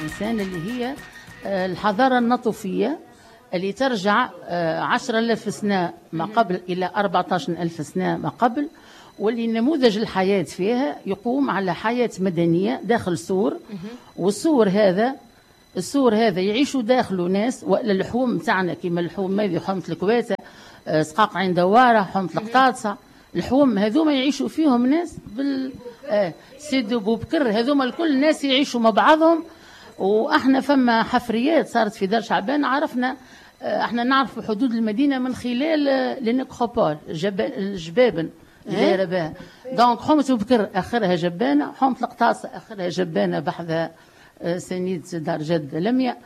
الإنسان اللي هي الحضارة النطوفية اللي ترجع 10,000 سنة ما قبل إلى 14,000 سنة ما قبل، واللي نموذج الحياة فيها يقوم على حياة مدنية داخل سور، والسور هذا يعيشوا داخله ناس، وإلا اللحوم تاعنا كما اللحوم هذه حومة الكويتة، سقاق عين دوارة، حومة القطاطسة، الحوم هذوما يعيشوا فيهم ناس سيدو بوبكر، هذوما الكل ناس يعيشوا مع بعضهم. واحنا فما حفريات صارت في دار شعبان، عرفنا احنا نعرف حدود المدينه من خلال النكروبول الجبابن اللي رباها. دونك حومه بوبكر اخرها جبانه، حومه القطاصه اخرها جبانه بحذا سنيد دار جد لميا،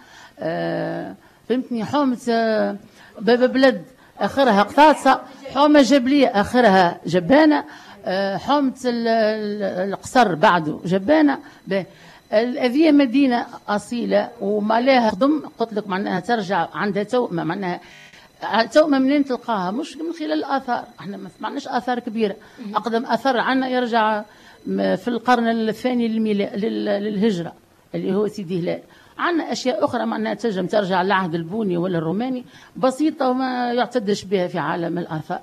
فهمتني، حومه باب بلد اخرها قطاصه، حومه جبليه اخرها جبانه، حومه القصر بعده جبانه. هذه مدينة أصيلة وما لها خدم، قلت لك معناها ترجع عندها توأمة، معناها توأمة منين تلقاها؟ مش من خلال الآثار، احنا ما معناش آثار كبيرة. أقدم أثر عنا يرجع في القرن الثاني للهجرة اللي هو سيدي هلال. عنا أشياء أخرى معناها تنجم ترجع للعهد البوني ولا الروماني، بسيطة وما يعتدش بها في عالم الآثار.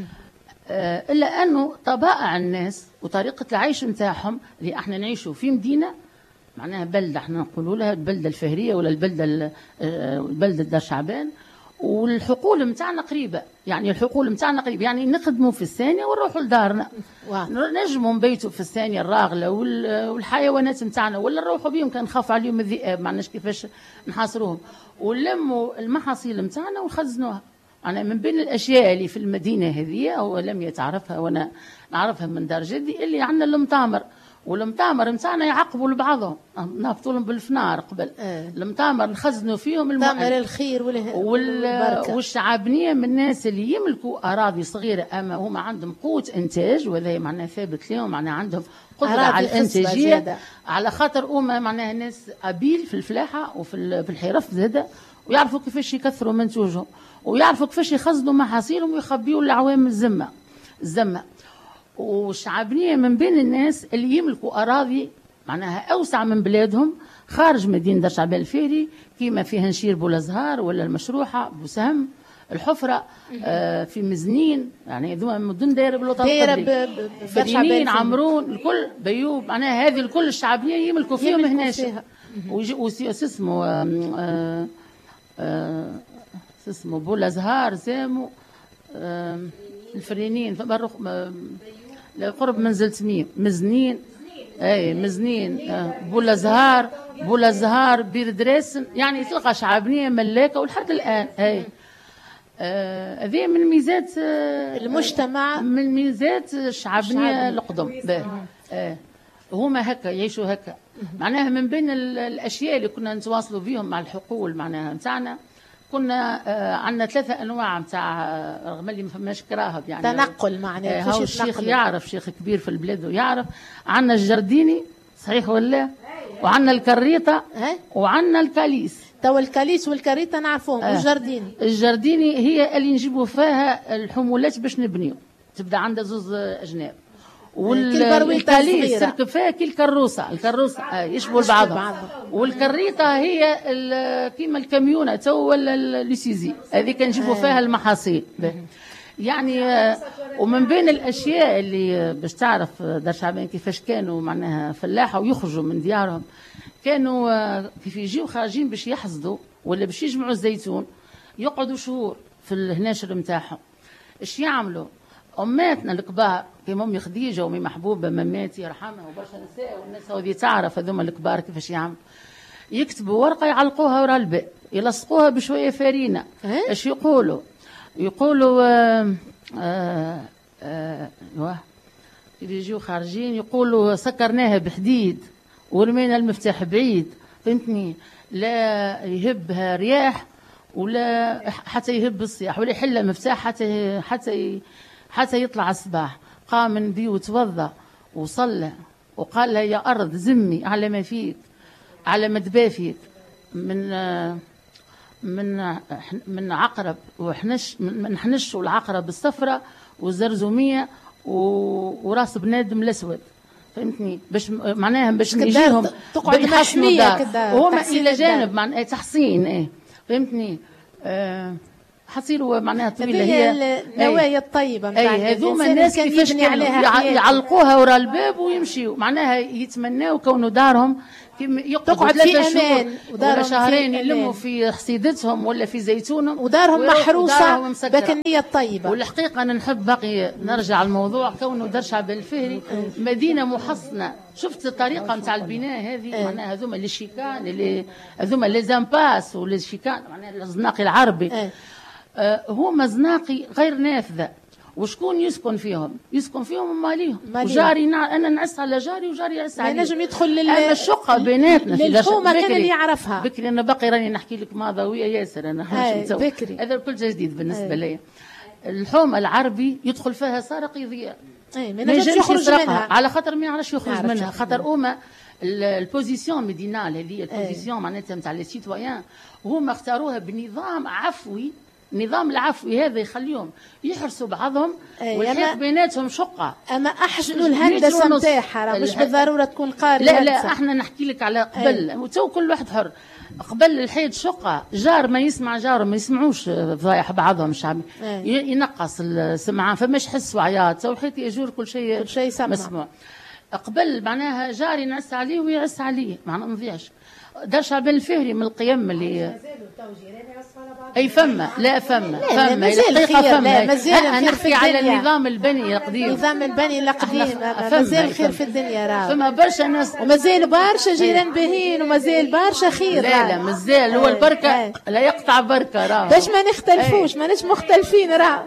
إلا أنه طبائع الناس وطريقة العيش نتاعهم اللي احنا نعيشوا في مدينة، معناها بلدة احنا نقولوا لها البلدة الفهرية ولا البلدة دار شعبان، والحقول متاعنا قريبة، يعني الحقول متاعنا قريبة، يعني نخدموا في الثانية ونروحوا لدارنا، نجموا نبيتوا في الثانية الراغلة والحيوانات متاعنا، ولا نروحوا بهم كان نخاف عليهم الذئاب، معناش كيفاش نحاصروهم، ونلموا المحاصيل متاعنا ونخزنوها. أنا من بين الأشياء اللي في المدينة هذه ولم يتعرفها وأنا نعرفها من دار جدي، اللي عندنا المطامر، والمطامر متاعنا يعقبوا لبعضهم، نهبطوا لهم بالفنار قبل المطامر نخزنوا فيهم المطامر الخير والشعبنية من الناس اللي يملكوا أراضي صغيرة أما هما عندهم قوة إنتاج، وهذا معناه ثابت لهم، معناه عندهم قدرة على الإنتاجية، على خاطر هما معناها ناس قبيل في الفلاحة وفي الحرف زادة، ويعرفوا كيفاش يكثروا منتوجهم، ويعرفوا كيفاش يخزنوا محاصيلهم ويخبيوا العوام الزمة. والشعبنية من بين الناس اللي يملكوا أراضي معناها أوسع من بلادهم خارج مدينة دار شعبان الفهري، كيما في هنشير بولازهار ولا المشروحة بوسهم الحفرة، في مزنين، يعني هذوما مدن دايرة بالوطن القدري، فرينين عمرون الكل بيوب، معناها هذه الكل الشعبية يملكوا فيهم هناش. اسمه بولازهار سامو الفرينين قرب منزل تميم مزنين، اي مزنين، بولازهار بير دريسن، يعني تلقى شعبنيه ملاكه ولحد الان. اي هذه من ميزات المجتمع، من ميزات الشعبنيه القدم. هما هكا يعيشوا هكا، معناها من بين الاشياء اللي كنا نتواصلوا بهم مع الحقول معناها نتاعنا، كنا عندنا 3 أنواع نتاع، رغم اللي ما فماش كراهب يعني تنقل معناها. هاو الشيخ يعرف، شيخ كبير في البلاد ويعرف. عندنا الجرديني صحيح ولا، وعندنا الكريطة وعندنا الكاليس. تو الكاليس والكريطة نعرفوهم. الجرديني هي اللي نجيبوا فيها الحمولات باش نبنيو، تبدا عندها 2 أجناب، والكاليس تركب فيها كي الكروسه يشبهوا لبعضهم، والكريطه هي كيما الكاميونه تو ولا السيزي، هذه كنجيبوا فيها المحاصيل يعني. ومن بين الاشياء اللي باش تعرف دار شعبان كيفاش كانوا معناها فلاحه ويخرجوا من ديارهم، كانوا كيف يجيو خارجين باش يحصدوا ولا باش يجمعوا الزيتون، يقعدوا شهور في الهناشر نتاعهم. ايش يعملوا؟ أماتنا الكبار كيما أمي خديجة وأمي محبوبة مماتي يرحمها وبرشا نساء، والناس هذه تعرف هذوما الكبار كيفاش يعملوا، يكتبوا ورقة يعلقوها ورا الباب، يلصقوها بشوية فرينة. ايش يقولوا يجيو خارجين يقولوا سكرناها بحديد ورمينا المفتاح بعيد، فهمتني، لا يهبها رياح ولا حتى يهب الصياح ولا يحل مفتاح حتى يطلع الصباح. قام النبي وتوضا وصلى وقال لها يا أرض زمي على ما فيك، على ما دبا فيك من عقرب وحنش، من حنش والعقرب الصفراء والزرزومية وراس بنادم الأسود، فهمتني، باش معناها باش نجيهم تقعد محمية كده، وهما الى جانب معناها تحصين فهمتني. حصيروا معناها طويله هي النوايا الطيبه نتاع هذوما الناس كيفاش يعلقوها وراء الباب ويمشيوا معناها يتمناو كونه دارهم يقعدوا 3 شهور ولا شهرين يلموا في حصيدتهم ولا في زيتونهم ودارهم محروسه بكنيه الطيبه. والحقيقه انا نحب باقي نرجع الموضوع كونه درشع بن الفهري مدينه محصنه. شفت الطريقه نتاع البناء هذه معناها هذوما اللي شيكان اللي هذوما لي زامباس ولا شيكان معناها الزناقي العربي هما زناقي غير نافذه. وشكون يسكن فيهم؟ يسكن فيهم ماليهم وجاري انا نعس على جاري وجاري يعس علي. نجم يدخل اما الشقه بيناتنا للحومه كان اللي يعرفها بكري. انا باقي راني نحكي لك ماضويه ياسر انا بكري. هذا كل جديد بالنسبه لي. الحومه العربي يدخل فيها سارق يضيع ما ينجمش يخرج منها على خطر ما يعرفش يخرج منها خاطر هما البوزيسيون ميدينال هذه البوزيسيون معناتها نتاع لي سيتويان هما اختاروها بنظام عفوي. النظام العفوي هذا يخليهم يحرسوا بعضهم ويحيط بيناتهم شقه. اما احسنوا الهندسه نتاعها مش بالضروره تكون قاري. لا احنا نحكي لك على قبل وتو كل واحد حر. قبل الحيط شقه جار ما يسمع جار ما يسمعوش فضايح بعضهم شعبي ينقص السمعان فماش حس وعياط تو حيت يجور كل شيء مسموع. قبل معناها جاري نعس عليه ويعس عليه معناها ما نضيعش. درشع بن الفهري من القيم اللي اي فما مازال خير. لا مازال نحكي على النظام البني القديم. النظام البني القديم مازال خير في الدنيا راه فما برشا ناس ومازال برشا جيران باهين ومازال برشا خير. لا مازال هو البركه لا يقطع بركه راه باش ما نختلفوش ماناش مختلفين راه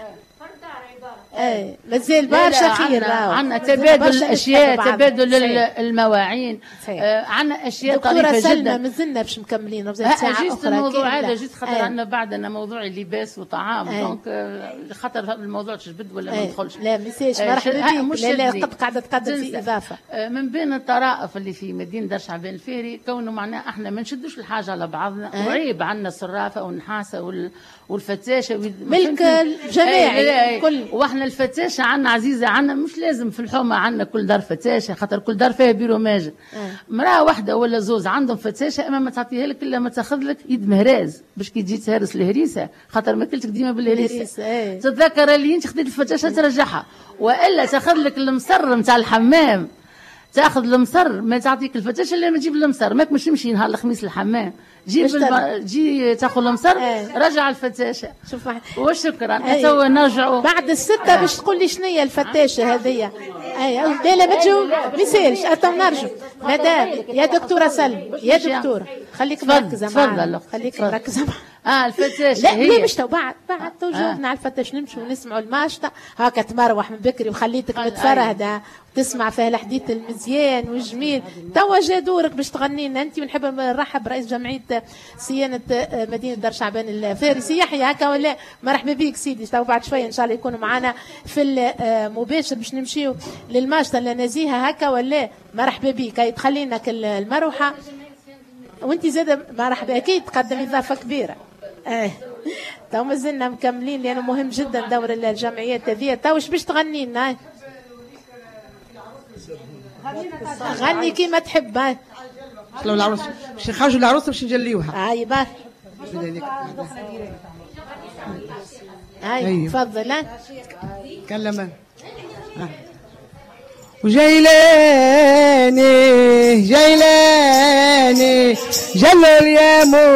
مازال برشا خير. عندنا تبادل الاشياء تبادل المواعين عندنا اشياء طريفه جدا. مازلنا باش مكملين ساعه اخرى. الموضوع هذا جيت خاطر عندنا بعدنا موضوع اللباس وطعام دونك خاطر الموضوع تجبد ولا ما ندخلش. لا ميساج مرحبا بك. لا قد قاعده تقدم في اضافه من بين الطرائف اللي في مدينه درشع بن الفهري كونه معناه احنا ما نشدوش الحاجه على بعضنا وعيب عندنا صرافه والنحاسه والفتاشه ملك الجماعي كل. واحنا الفتاشه عندنا عزيزه عندنا مش لازم في الحومه عندنا كل دار فتاشه خاطر كل دار فيها بيرو ماجد. مراه واحده ولا زوز عندهم فتاشه اما ما تعطيها لك الا ما تاخذ لك يد مهراز باش كي تجي تهرس الهريسه خاطر ماكلتك ديما بالهريسه. تتذكر اللي انت خديت الفتاشه ترجعها والا تاخذ لك المصر نتاع الحمام. تاخذ المصر ما تعطيك الفتاشه الا ما تجيب المصر ماك مش تمشي نهار الخميس للحمام جي تاخذ المصر رجع الفتاشه. شوف وشكرا تو نرجعوا بعد الستة باش تقول لي شنو هي الفتاشه هذيا. لا ما تجو ميسالش اتو نرجع مدام يا دكتوره سلمى يا دكتوره خليك مركزه معايا خليك مركزه الفتاشه لا هي مش تو بعد توجهنا على الفتاش نمشوا ونسمعوا الماشطه هاكا تمروح من بكري وخليتك متفرهده تسمع فيها الحديث المزيان والجميل. توا جا دورك باش تغني لنا انت. ونحب نرحب برئيس جمعيه صيانه مدينه درشع بن الفهري يحيى هكا ولا مرحبا بك سيدي. تو بعد شويه ان شاء الله يكونوا معنا في المباشر باش نمشيو للماشطه نزيهه هكا ولا مرحبا بك. هاي تخلي لنا المروحه وانت زاد مرحبا اكيد تقدم اضافه كبيره. تو مازلنا مكملين لانه مهم جدا دور الجمعيات هذه. تو واش باش تغني لنا؟ غني كيما تحب. لو العروس باش نخرجوا العروسه باش نجليوها. هاي باه هاي تفضل. كلم وجيلاني جلل يا مو